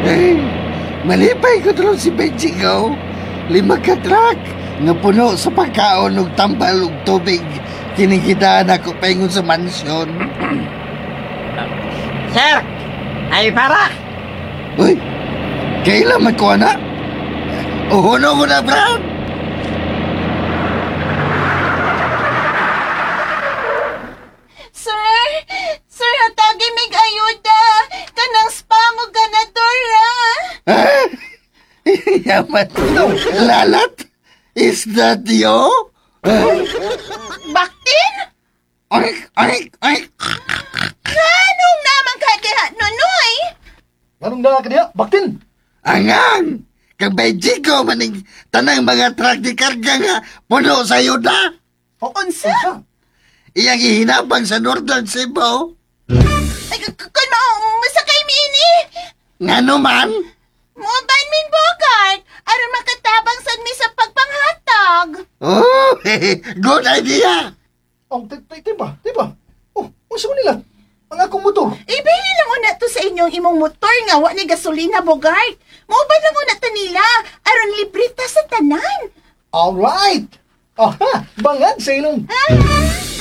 Eh, malipay ko tulong si Benjigaw. 5 ka truck nga puno sa pagkaon ug tambal ug tubig. Kinikitaan ako paingon sa mansyon. Sir, ay para. Uy, kailan magkuha na? Uhuno ko na, Brad. Sir, hatagi mig ayuda. Kanang spam o ganadora. Ah, yaman. Lalat? Is that you? Baktin? Ay. Anong naman kadiha, Nonoy? Anong na ka diya? Baktin! Angang! Kang Benji ko maning tanang mga truck di karga nga puno sa yuda. Unsa? Iyang ihinabang sa Northern Cebu. Ay, kung masakay mi ini. Nga naman, Muban min Bogart. Aron makatabang sad mi sa pagpanghatag. oh, good idea. Ang tiba. Oh, unsa man nila? Ang akong motor. Ibili lang una to sa inyong imong motor nga wa ni gasolina Bogart. Muban lang una ta nila. Aron librita sa tanan. Alright! Aha, bangag sa ilong. Ah!